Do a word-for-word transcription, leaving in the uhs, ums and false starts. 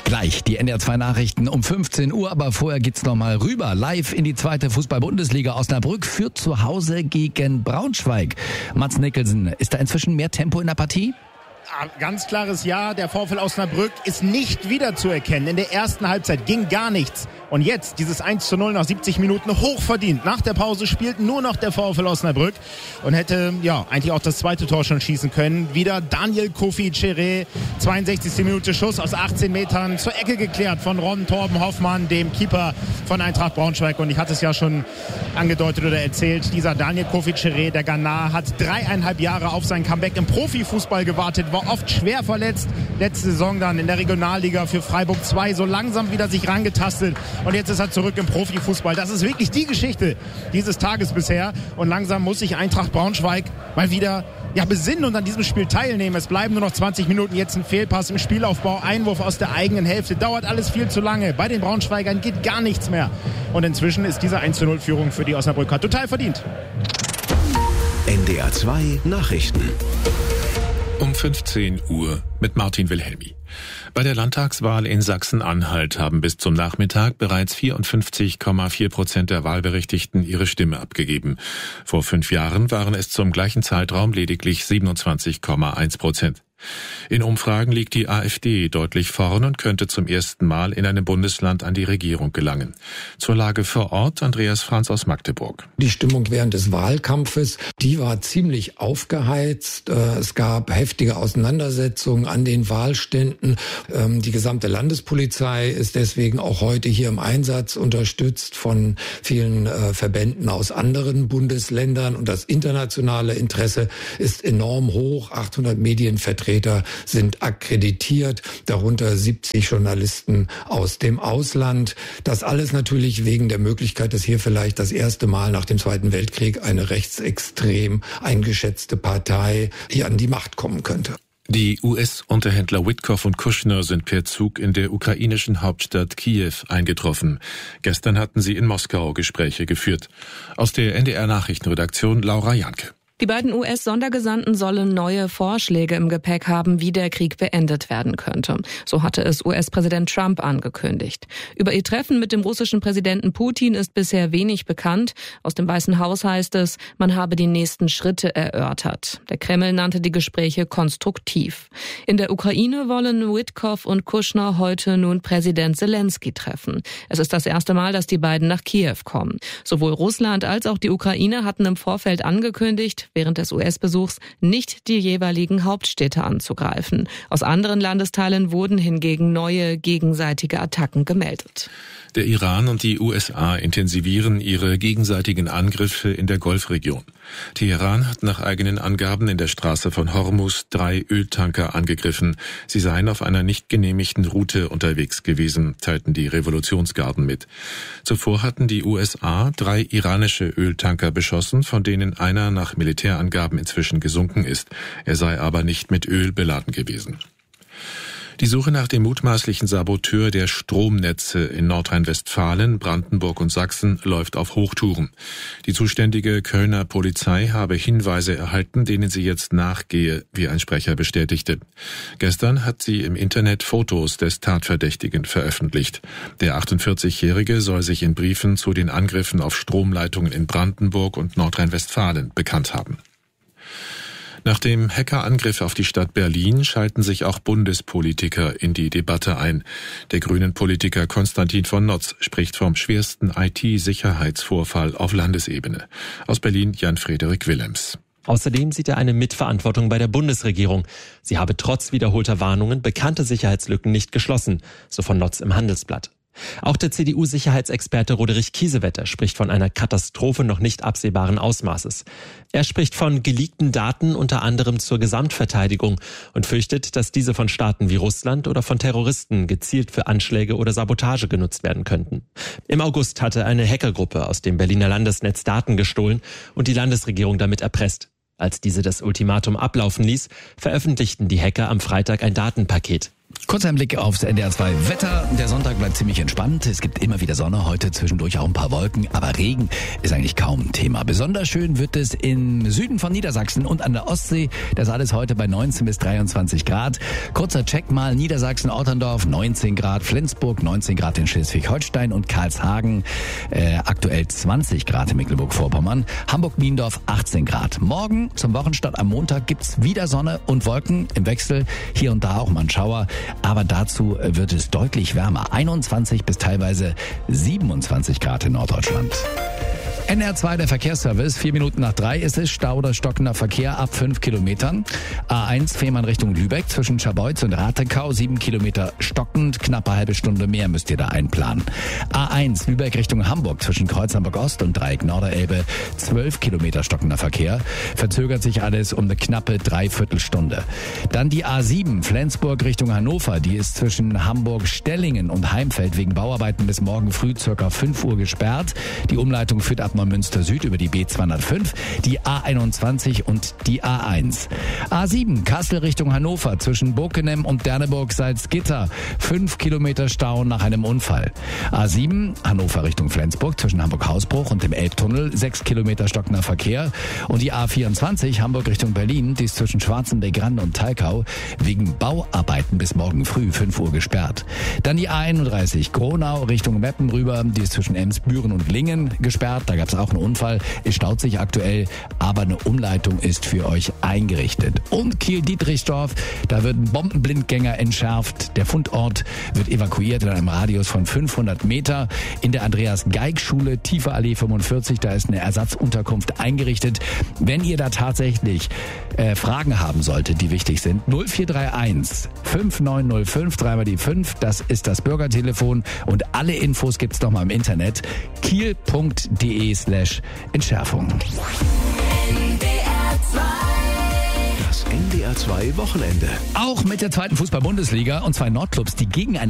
Gleich die N D R zwei Nachrichten um fünfzehn Uhr, aber vorher geht's noch mal rüber. Live in die zweite Fußball-Bundesliga. Osnabrück führt zu Hause gegen Braunschweig. Mats Nicholson, ist da inzwischen mehr Tempo in der Partie? Ganz klares Ja, der VfL Osnabrück ist nicht wiederzuerkennen. In der ersten Halbzeit ging gar nichts. Und jetzt dieses eins zu null nach siebzig Minuten hochverdient. Nach der Pause spielt nur noch der VfL Osnabrück und hätte ja eigentlich auch das zweite Tor schon schießen können. Wieder Daniel Kofi Cheré, zweiundsechzigste Minute, Schuss aus achtzehn Metern, zur Ecke geklärt von Ron Torben Hoffmann, dem Keeper von Eintracht Braunschweig. Und ich hatte es ja schon angedeutet oder erzählt, dieser Daniel Kofi Cheré, der Ghana, hat dreieinhalb Jahre auf sein Comeback im Profifußball gewartet, war oft schwer verletzt. Letzte Saison dann in der Regionalliga für Freiburg zwei so langsam wieder sich rangetastet. Und jetzt ist er zurück im Profifußball. Das ist wirklich die Geschichte dieses Tages bisher. Und langsam muss sich Eintracht Braunschweig mal wieder ja, besinnen und an diesem Spiel teilnehmen. Es bleiben nur noch zwanzig Minuten. Jetzt ein Fehlpass im Spielaufbau. Einwurf aus der eigenen Hälfte. Dauert alles viel zu lange. Bei den Braunschweigern geht gar nichts mehr. Und inzwischen ist diese eins zu null Führung für die Osnabrücker total verdient. N D R zwei Nachrichten. Um fünfzehn Uhr mit Martin Wilhelmi. Bei der Landtagswahl in Sachsen-Anhalt haben bis zum Nachmittag bereits vierundfünfzig Komma vier Prozent der Wahlberechtigten ihre Stimme abgegeben. Vor fünf Jahren waren es zum gleichen Zeitraum lediglich siebenundzwanzig Komma eins Prozent. In Umfragen liegt die AfD deutlich vorn und könnte zum ersten Mal in einem Bundesland an die Regierung gelangen. Zur Lage vor Ort Andreas Franz aus Magdeburg. Die Stimmung während des Wahlkampfes, die war ziemlich aufgeheizt. Es gab heftige Auseinandersetzungen an den Wahlständen. Die gesamte Landespolizei ist deswegen auch heute hier im Einsatz, unterstützt von vielen Verbänden aus anderen Bundesländern. Und das internationale Interesse ist enorm hoch. achthundert Medienvertreter sind akkreditiert, darunter siebzig Journalisten aus dem Ausland. Das alles natürlich wegen der Möglichkeit, dass hier vielleicht das erste Mal nach dem Zweiten Weltkrieg eine rechtsextrem eingeschätzte Partei hier an die Macht kommen könnte. Die U S-Unterhändler Witkoff und Kushner sind per Zug in der ukrainischen Hauptstadt Kiew eingetroffen. Gestern hatten sie in Moskau Gespräche geführt. Aus der N D R-Nachrichtenredaktion Laura Janke. Die beiden U S-Sondergesandten sollen neue Vorschläge im Gepäck haben, wie der Krieg beendet werden könnte. So hatte es U S-Präsident Trump angekündigt. Über ihr Treffen mit dem russischen Präsidenten Putin ist bisher wenig bekannt. Aus dem Weißen Haus heißt es, man habe die nächsten Schritte erörtert. Der Kreml nannte die Gespräche konstruktiv. In der Ukraine wollen Witkoff und Kushner heute nun Präsident Zelensky treffen. Es ist das erste Mal, dass die beiden nach Kiew kommen. Sowohl Russland als auch die Ukraine hatten im Vorfeld angekündigt, während des U S-Besuchs nicht die jeweiligen Hauptstädte anzugreifen. Aus anderen Landesteilen wurden hingegen neue gegenseitige Attacken gemeldet. Der Iran und die U S A intensivieren ihre gegenseitigen Angriffe in der Golfregion. Teheran hat nach eigenen Angaben in der Straße von Hormuz drei Öltanker angegriffen. Sie seien auf einer nicht genehmigten Route unterwegs gewesen, teilten die Revolutionsgarden mit. Zuvor hatten die U S A drei iranische Öltanker beschossen, von denen einer nach Militärangaben inzwischen gesunken ist. Er sei aber nicht mit Öl beladen gewesen. Die Suche nach dem mutmaßlichen Saboteur der Stromnetze in Nordrhein-Westfalen, Brandenburg und Sachsen läuft auf Hochtouren. Die zuständige Kölner Polizei habe Hinweise erhalten, denen sie jetzt nachgehe, wie ein Sprecher bestätigte. Gestern hat sie im Internet Fotos des Tatverdächtigen veröffentlicht. Der achtundvierzigjährige soll sich in Briefen zu den Angriffen auf Stromleitungen in Brandenburg und Nordrhein-Westfalen bekannt haben. Nach dem Hackerangriff auf die Stadt Berlin schalten sich auch Bundespolitiker in die Debatte ein. Der Grünen-Politiker Konstantin von Notz spricht vom schwersten I T-Sicherheitsvorfall auf Landesebene. Aus Berlin Jan-Frederik Willems. Außerdem sieht er eine Mitverantwortung bei der Bundesregierung. Sie habe trotz wiederholter Warnungen bekannte Sicherheitslücken nicht geschlossen, so von Notz im Handelsblatt. Auch der C D U-Sicherheitsexperte Roderich Kiesewetter spricht von einer Katastrophe noch nicht absehbaren Ausmaßes. Er spricht von geleakten Daten unter anderem zur Gesamtverteidigung und fürchtet, dass diese von Staaten wie Russland oder von Terroristen gezielt für Anschläge oder Sabotage genutzt werden könnten. Im August hatte eine Hackergruppe aus dem Berliner Landesnetz Daten gestohlen und die Landesregierung damit erpresst. Als diese das Ultimatum ablaufen ließ, veröffentlichten die Hacker am Freitag ein Datenpaket. Kurzer Blick aufs N D R zwei Wetter. Der Sonntag bleibt ziemlich entspannt. Es gibt immer wieder Sonne, heute zwischendurch auch ein paar Wolken, aber Regen ist eigentlich kaum ein Thema. Besonders schön wird es im Süden von Niedersachsen und an der Ostsee. Das alles heute bei neunzehn bis dreiundzwanzig Grad. Kurzer Check mal: Niedersachsen, Otterndorf neunzehn Grad, Flensburg neunzehn Grad in Schleswig-Holstein und Karlshagen äh, aktuell zwanzig Grad in Mecklenburg-Vorpommern, Hamburg-Niendorf achtzehn Grad. Morgen zum Wochenstart am Montag gibt's wieder Sonne und Wolken im Wechsel, hier und da auch mal ein Schauer. Aber dazu wird es deutlich wärmer. einundzwanzig bis teilweise siebenundzwanzig Grad in Norddeutschland. N R zwei, der Verkehrsservice. Vier Minuten nach drei ist es. Stau oder stockender Verkehr ab fünf Kilometern. A eins Fehmarn Richtung Lübeck zwischen Scharbeutz und Ratekau. Sieben Kilometer stockend. Knappe halbe Stunde mehr müsst ihr da einplanen. A eins Lübeck Richtung Hamburg zwischen Kreuz Hamburg Ost und Dreieck Norderelbe. Zwölf Kilometer stockender Verkehr. Verzögert sich alles um eine knappe Dreiviertelstunde. Dann die A sieben Flensburg Richtung Hannover. Die ist zwischen Hamburg-Stellingen und Heimfeld wegen Bauarbeiten bis morgen früh circa fünf Uhr gesperrt. Die Umleitung führt ab Münster Süd über die B zweihundertfünf, die A einundzwanzig und die A eins. A sieben Kassel Richtung Hannover zwischen Bockenem und Derneburg-Salzgitter. Fünf Kilometer Stau nach einem Unfall. A sieben Hannover Richtung Flensburg zwischen Hamburg-Hausbruch und dem Elbtunnel. Sechs Kilometer stockender Verkehr. Und die A vierundzwanzig Hamburg Richtung Berlin, die ist zwischen Schwarzenberg-Rande und Talkau wegen Bauarbeiten bis morgen früh fünf Uhr gesperrt. Dann die A einunddreißig Gronau Richtung Meppen rüber, die ist zwischen Emsbüren und Lingen gesperrt. Da gab es auch einen Unfall. Es staut sich aktuell, aber eine Umleitung ist für euch eingerichtet. Und Kiel-Dietrichsdorf, da wird ein Bombenblindgänger entschärft. Der Fundort wird evakuiert in einem Radius von fünfhundert Meter. In der Andreas-Geig-Schule, Tiefer Allee fünfundvierzig, da ist eine Ersatzunterkunft eingerichtet. Wenn ihr da tatsächlich äh, Fragen haben solltet, die wichtig sind, null vier drei eins fünf neun null fünf, dreimal die fünf, das ist das Bürgertelefon. Und alle Infos gibt's nochmal im Internet. kiel punkt de slash Entschärfung. Das N D R zwei Wochenende. Auch mit der zweiten Fußball-Bundesliga und zwei Nordclubs, die gegeneinander